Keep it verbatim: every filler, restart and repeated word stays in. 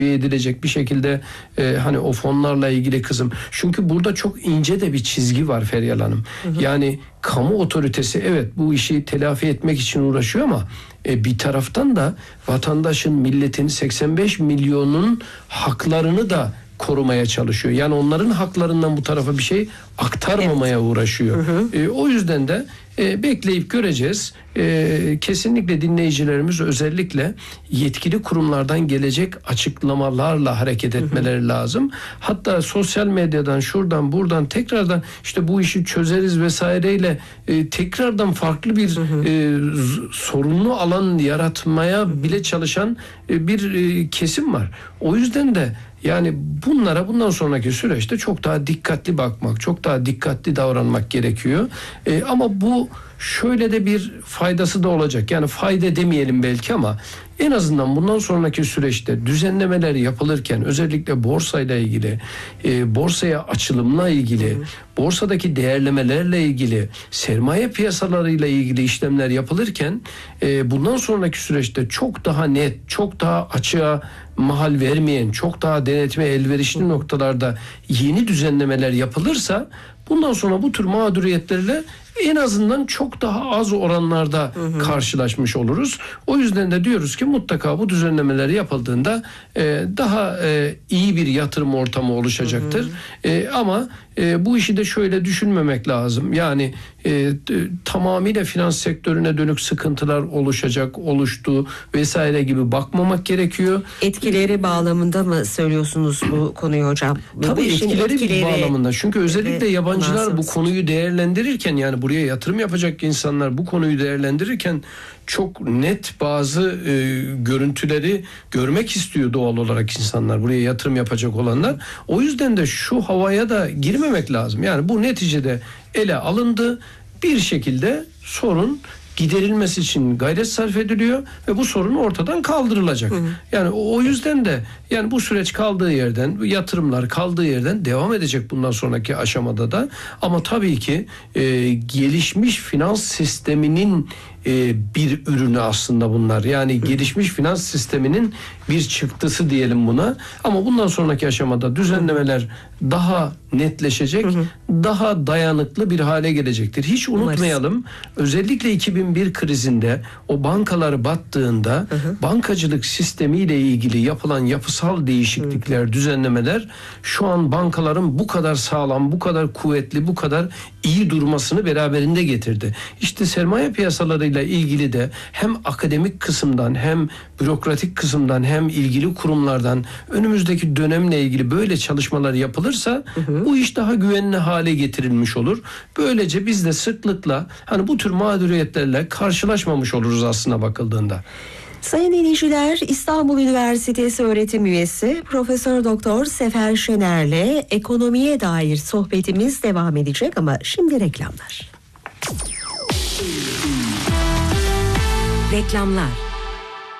edilecek bir şekilde e, hani o fonlarla ilgili kızım. Çünkü burada çok ince de bir çizgi var Feryal Hanım. Hı hı. Yani kamu otoritesi evet bu işi telafi etmek için uğraşıyor ama e, bir taraftan da vatandaşın, milletin seksen beş milyonun haklarını da korumaya çalışıyor. Yani onların haklarından bu tarafa bir şey aktarmamaya evet. uğraşıyor. Hı hı. E, o yüzden de e, bekleyip göreceğiz. E, kesinlikle dinleyicilerimiz özellikle yetkili kurumlardan gelecek açıklamalarla hareket etmeleri hı hı. lazım. Hatta sosyal medyadan şuradan buradan tekrardan işte bu işi çözeriz vesaireyle e, tekrardan farklı bir hı hı. E, sorunlu alan yaratmaya bile çalışan e, bir e, kesim var. O yüzden de yani bunlara bundan sonraki süreçte çok daha dikkatli bakmak, çok daha dikkatli davranmak gerekiyor. E, ama bu şöyle de bir faydası da olacak. Yani fayda demeyelim belki ama en azından bundan sonraki süreçte düzenlemeler yapılırken özellikle borsayla ilgili, e, borsaya açılımla ilgili, hı hı. borsadaki değerlemelerle ilgili, sermaye piyasalarıyla ilgili işlemler yapılırken e, bundan sonraki süreçte çok daha net, çok daha açığa mahal vermeyen, çok daha denetime elverişli noktalarda yeni düzenlemeler yapılırsa bundan sonra bu tür mağduriyetlerle en azından çok daha az oranlarda hı hı. karşılaşmış oluruz. O yüzden de diyoruz ki mutlaka bu düzenlemeler yapıldığında e, daha e, iyi bir yatırım ortamı oluşacaktır. Hı hı. E, ama e, bu işi de şöyle düşünmemek lazım. Yani e, tamamıyla finans sektörüne dönük sıkıntılar oluşacak, oluştu vesaire gibi bakmamak gerekiyor. Etkileri e, bağlamında mı söylüyorsunuz bu konuyu hocam? Tabii etkileri, etkileri bağlamında. Çünkü özellikle yabancılar bu konuyu değerlendirirken yani buraya yatırım yapacak insanlar bu konuyu değerlendirirken çok net bazı e, görüntüleri görmek istiyor doğal olarak insanlar, buraya yatırım yapacak olanlar. O yüzden de şu havaya da girmemek lazım. Yani bu neticede ele alındı. Bir şekilde sorun giderilmesi için gayret sarf ediliyor ve bu sorun ortadan kaldırılacak. Hı hı. Yani o yüzden de yani bu süreç kaldığı yerden, yatırımlar kaldığı yerden devam edecek bundan sonraki aşamada da. Ama tabii ki e, gelişmiş finans sisteminin e, bir ürünü aslında bunlar. Yani hı. gelişmiş finans sisteminin bir çıktısı diyelim buna. Ama bundan sonraki aşamada düzenlemeler daha netleşecek, hı hı. daha dayanıklı bir hale gelecektir. Hiç unutmayalım, umarız. Özellikle iki bin bir krizinde o bankalar battığında hı hı. bankacılık sistemiyle ilgili yapılan yapısal değişiklikler, hı. düzenlemeler şu an bankaların bu kadar sağlam, bu kadar kuvvetli, bu kadar iyi durmasını beraberinde getirdi. İşte sermaye piyasalarıyla ilgili de hem akademik kısımdan hem bürokratik kısımdan hem ilgili kurumlardan önümüzdeki dönemle ilgili böyle çalışmalar yapılırsa hı hı. bu iş daha güvenli hale getirilmiş olur. Böylece biz de sıklıkla hani bu tür mağduriyetlerle karşılaşmamış oluruz aslına bakıldığında. Sayın dinleyiciler, İstanbul Üniversitesi öğretim üyesi Profesör Doktor Sefer Şener'le ekonomiye dair sohbetimiz devam edecek ama şimdi reklamlar. Reklamlar.